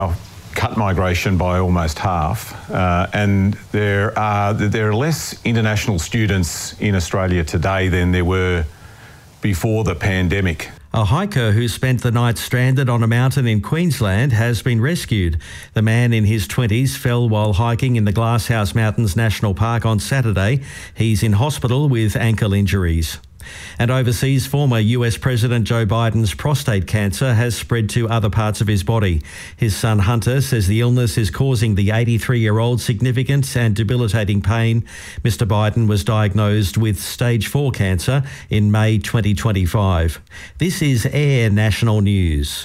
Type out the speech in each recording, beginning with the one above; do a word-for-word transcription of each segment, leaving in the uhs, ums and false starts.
Cut migration by almost half, uh, and there are there are less international students in Australia today than there were before the pandemic. A hiker who spent the night stranded on a mountain in Queensland has been rescued. The man in his twenties fell while hiking in the Glasshouse Mountains National Park on Saturday. He's in hospital with ankle injuries. And overseas, former U S President Joe Biden's prostate cancer has spread to other parts of his body. His son Hunter says the illness is causing the eighty-three-year-old significant and debilitating pain. Mister Biden was diagnosed with stage four cancer in May twenty twenty-five. This is Air National News.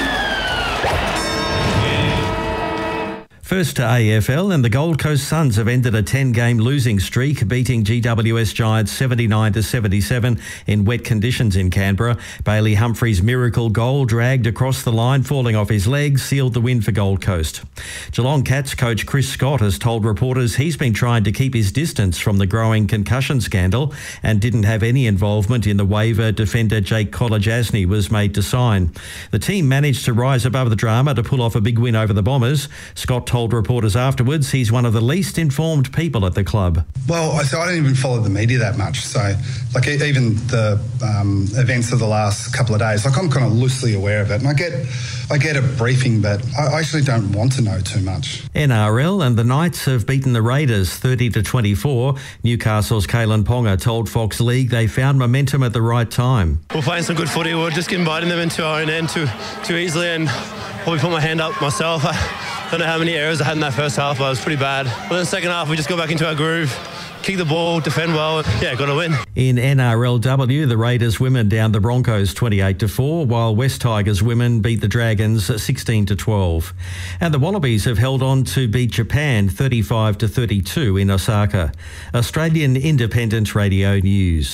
First to A F L, and the Gold Coast Suns have ended a ten-game losing streak, beating G W S Giants seventy-nine to seventy-seven in wet conditions in Canberra. Bailey Humphrey's miracle goal, dragged across the line, falling off his legs, sealed the win for Gold Coast. Geelong Cats coach Chris Scott has told reporters he's been trying to keep his distance from the growing concussion scandal and didn't have any involvement in the waiver defender Jake Kolodjasny was made to sign. The team managed to rise above the drama to pull off a big win over the Bombers. Scott told reporters afterwards he's one of the least informed people at the club. Well, I, so I don't even follow the media that much. So, like, even the um, events of the last couple of days, like, I'm kind of loosely aware of it. And I get I get a briefing, but I actually don't want to know too much. N R L, and the Knights have beaten the Raiders thirty to twenty-four. Newcastle's Kalen Ponga told Fox League they found momentum at the right time. We're playing some good footy. We're just inviting them into our own end too, too easily, and probably put my hand up myself. I don't know how many errors I had in that first half, but it was pretty bad. But then second half, we just got back into our groove, kick the ball, defend well. Yeah, got to win. In N R L W, the Raiders women downed the Broncos twenty-eight to four, while West Tigers women beat the Dragons sixteen to twelve. And the Wallabies have held on to beat Japan thirty-five to thirty-two in Osaka. Australian Independent Radio News.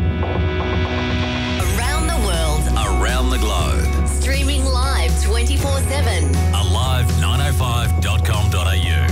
Around the world, around the globe, streaming live twenty-four seven. alive nine oh five dot com dot a u.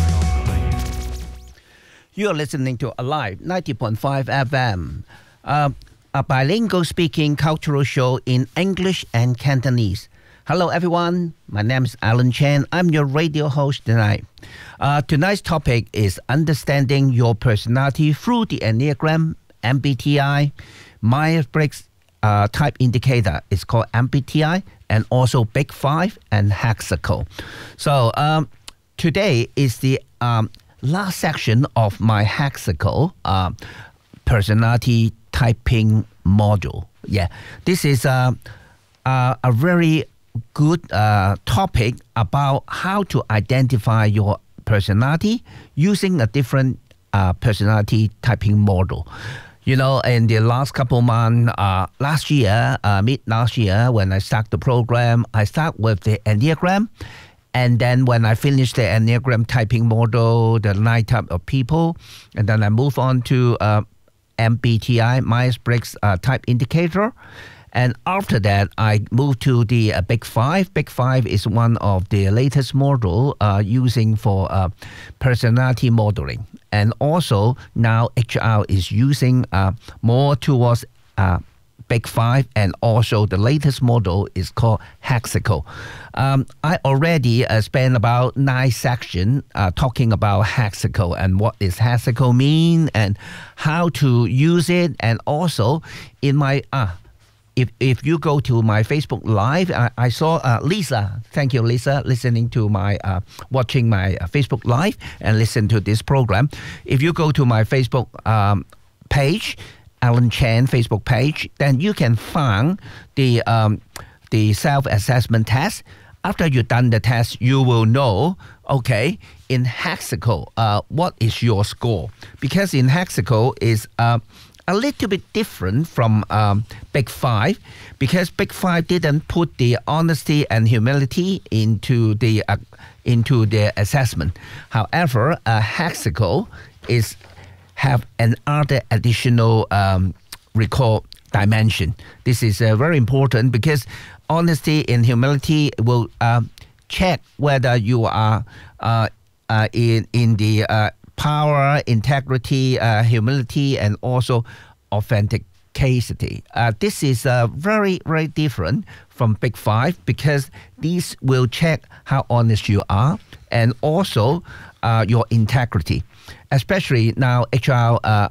You are listening to Alive ninety point five F M, uh, a bilingual speaking cultural show in English and Cantonese. Hello everyone, my name is Alan Chan. I'm your radio host tonight. Uh, tonight's topic is understanding your personality through the Enneagram, M B T I, Myers-Briggs uh, type indicator. It's called M B T I, and also Big Five and Hexaco. So um, today is the um, last section of my Hexaco uh, personality typing module. Yeah, this is uh, uh, a very good uh, topic about how to identify your personality using a different uh, personality typing model. You know, in the last couple months, uh, last year, uh, mid last year, when I start the program, I start with the Enneagram. And then when I finish the Enneagram typing model, the nine type of people, and then I move on to uh, M B T I, Myers-Briggs uh, type indicator. And after that, I move to the uh, Big Five. Big Five is one of the latest model uh, using for uh, personality modeling. And also now H R is using uh, more towards uh, Big Five, and also the latest model is called Hexaco. Um, I already uh, spent about nine sections uh, talking about Hexaco and what is Hexaco mean and how to use it. And also in my, uh, if, if you go to my Facebook Live, I, I saw uh, Lisa, thank you Lisa, listening to my, uh, watching my uh, Facebook Live and listen to this program. If you go to my Facebook um, page, Alan Chan Facebook page, then you can find the um, the self-assessment test. After you've done the test, you will know, okay, in Hexaco, uh, what is your score? Because in Hexaco is uh, a little bit different from um, Big Five, because Big Five didn't put the honesty and humility into the uh, into the assessment. However, uh, Hexaco is have another additional um, recall dimension. This is uh, very important because honesty and humility will uh, check whether you are uh, uh, in, in the uh, power, integrity, uh, humility, and also authentic capacity. Uh, this is uh, very, very different from Big Five because these will check how honest you are and also uh, your integrity. Especially now, H R, uh,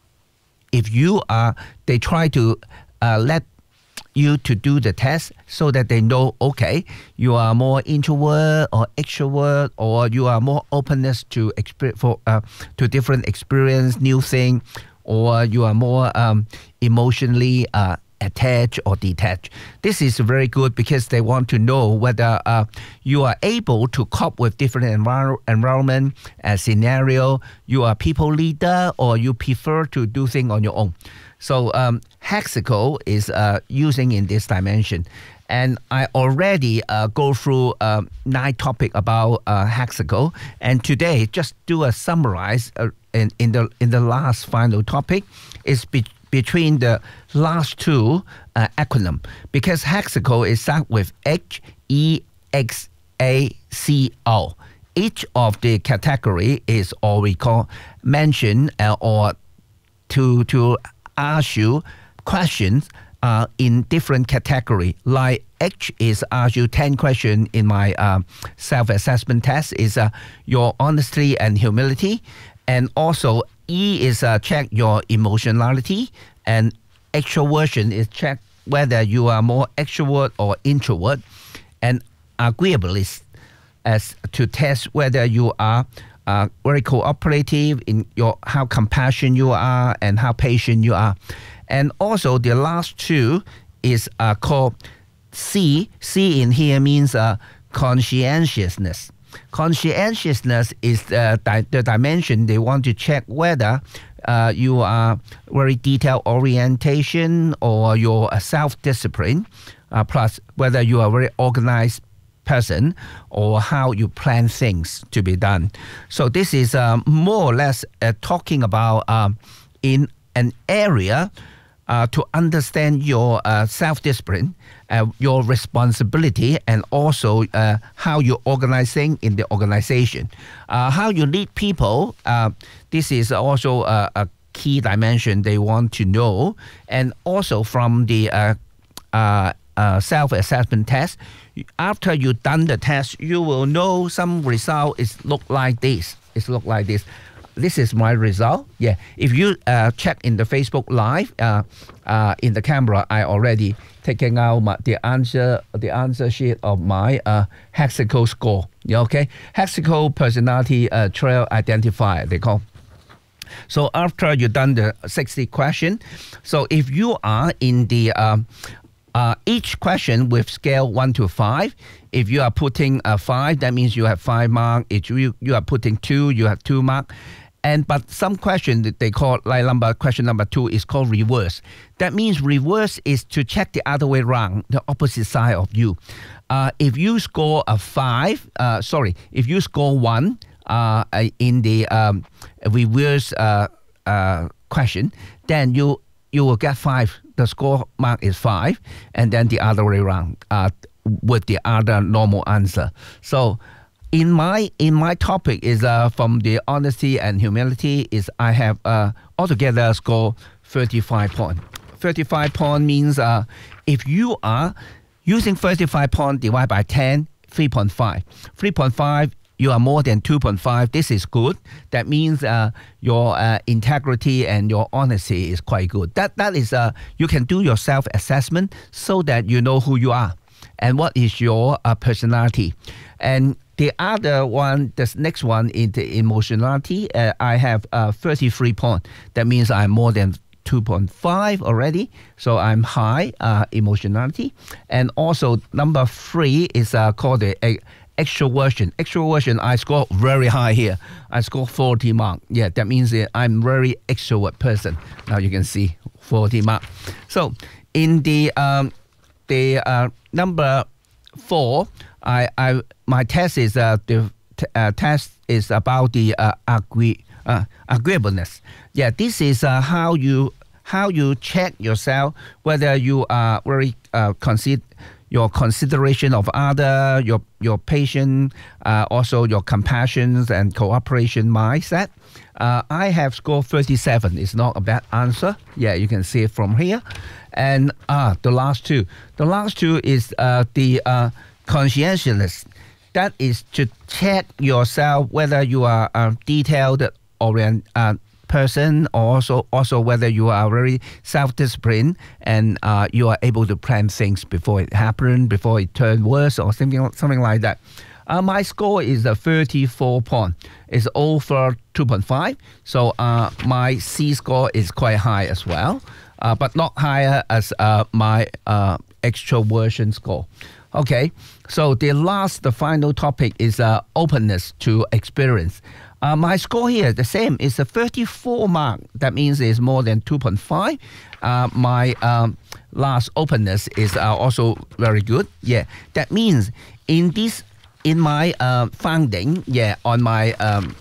if you are, they try to uh, let you to do the test so that they know, okay, you are more introvert or extrovert, or you are more openness to exper- for uh, to different experience, new thing, or you are more um, emotionally uh, attached or detached. This is very good because they want to know whether uh, you are able to cope with different envir- environment and scenario. You are people leader or you prefer to do things on your own. So um, Hexaco is uh, using in this dimension. And I already uh, go through uh, nine topics about uh, Hexaco. And today, just do a summarize uh, in, in, the, in the last final topic is be- between the last two uh, acronym. Because Hexaco is start with H E X A C O. Each of the category is all we call mention uh, or to to ask you questions uh, in different category. Like H is ask you ten questions in my uh, self-assessment test is uh, your honesty and humility. And also E is uh, check your emotionality, and extroversion is check whether you are more extrovert or introvert, and agreeableness as to test whether you are uh, very cooperative in your how compassionate you are and how patient you are. And also the last two is uh, called C. C in here means uh, conscientiousness. Conscientiousness is the, di- the dimension they want to check whether uh, you are very detail orientation or your uh, self-discipline, uh, plus whether you are very organized person or how you plan things to be done. So this is uh, more or less uh, talking about um, in an area uh, to understand your uh, self-discipline, uh, your responsibility, and also uh, how you organize things in the organization. Uh, how you lead people, uh, this is also a, a key dimension they want to know. And also from the uh, uh, uh, self-assessment test, after you done the test, you will know some result is look like this. It look like this. This is my result. Yeah. If you uh, check in the Facebook Live, uh, uh, in the camera, I already taken out my, the answer, the answer sheet of my uh, Hexaco score. Yeah, okay. Hexaco personality uh, trail identifier, they call. So after you done the sixty question, so if you are in the um, Uh, each question with scale one to five. If you are putting a five, that means you have five mark. If you, you are putting two, you have two mark. And but some question that they call like number question number two is called reverse. That means reverse is to check the other way around, the opposite side of you. Uh, if you score a five, uh, sorry, if you score one uh, in the um, reverse uh, uh, question, then you you will get five. The score mark is five, and then the other way around uh, with the other normal answer. So in my in my topic is uh, from the honesty and humility is I have uh, altogether score thirty-five point. thirty-five point means uh, if you are using thirty-five point divided by ten, three point five. three point five, you are more than two point five. This is good. That means uh, your uh, integrity and your honesty is quite good. That That is, uh, you can do your self-assessment so that you know who you are and what is your uh, personality. And the other one, this next one is the emotionality. Uh, I have uh, thirty-three points. That means I'm more than two point five already. So I'm high uh, emotionality. And also number three is uh, called the uh, extroversion. Extroversion, I score very high here. I score forty mark. Yeah, that means uh, I'm very extrovert person. Now you can see forty mark. So in the um, the uh, number four, I, I my test is uh, the t- uh, test is about the uh, agree uh, agreeableness. Yeah, this is uh, how you how you check yourself whether you are very uh, consider your consideration of other, your your patient, uh, also your compassion and cooperation mindset. Uh, I have scored thirty-seven. It's not a bad answer. Yeah, you can see it from here. And uh, the last two. The last two is uh, the uh, conscientiousness. That is to check yourself whether you are a detailed orient uh, person, or also also whether you are very self-disciplined and uh, you are able to plan things before it happens, before it turns worse, or something something like that. Uh, my score is a thirty-four point. It's over two point five. So uh, my C score is quite high as well, uh, but not higher as uh, my uh, extroversion score. Okay, so the last, the final topic is uh, openness to experience. Uh, my score here is the same. It's a thirty-four mark. That means it's more than two point five. Uh, my um, last openness is uh, also very good. Yeah, that means in this, in my uh, finding, yeah, on my um,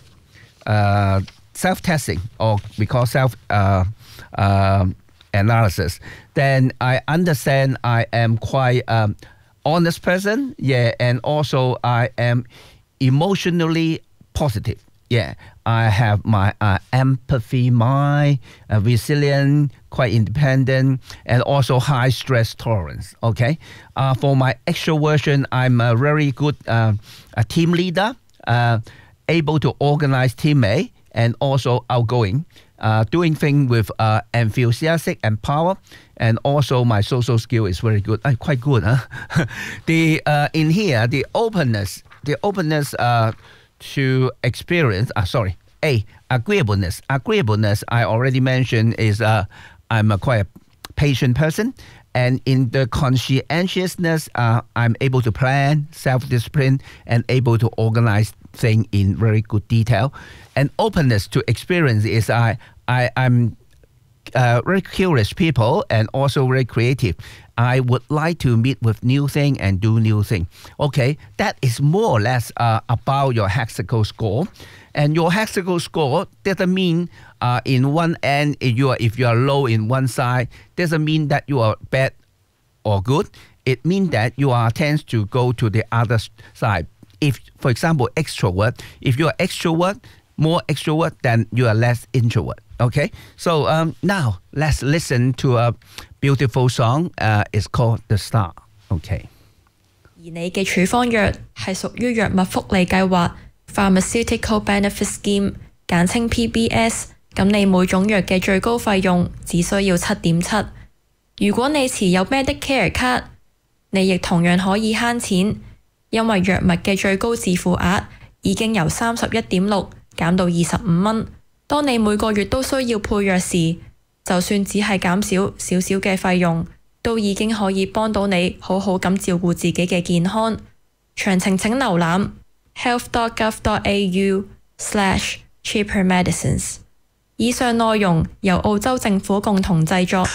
uh, self-testing, or we call self uh, uh, analysis, then I understand I am quite um, honest person. Yeah, and also I am emotionally positive. Yeah, I have my uh, empathy mind, uh, resilient, quite independent, and also high stress tolerance. Okay, uh, for my extroversion, I'm a very good uh, a team leader, uh, able to organize teammate, and also outgoing, uh, doing things with uh, enthusiastic and power, and also my social skill is very good. Uh, quite good, huh? the uh, in here the openness, the openness. Uh, to experience, uh, sorry, A, agreeableness. Agreeableness, I already mentioned, is uh, I'm a quite a patient person. And in the conscientiousness, uh, I'm able to plan, self-discipline, and able to organize things in very good detail. And openness to experience is I, I, I'm uh, very curious people and also very creative. I would like to meet with new thing and do new thing. Okay, that is more or less uh, about your hexagon score. And your hexagon score doesn't mean uh, in one end, if you are, if you are low in one side, doesn't mean that you are bad or good. It means that you are tends to go to the other side. If, for example, extrovert, if you are extrovert, more extrovert, then you are less introvert. Okay, so um, now let's listen to a beautiful song. Uh, it's called The Star. Okay. 而你嘅處方藥係屬於藥物福利計劃 （Pharmaceutical Benefit Scheme），簡稱 P B S。咁你每種藥嘅最高費用只需要七點七。如果你持有 Medicare 卡，你亦同樣可以慳錢，因為藥物嘅最高自付額已經由三十一點六減到二十五蚊。當你每個月都需要配藥時，就算只係減少少少嘅費用，都已經可以幫到你好好咁照顧自己嘅健康。詳情請瀏覽 health dot gov dot a u slash cheaper medicines。以上內容由澳洲政府共同製作。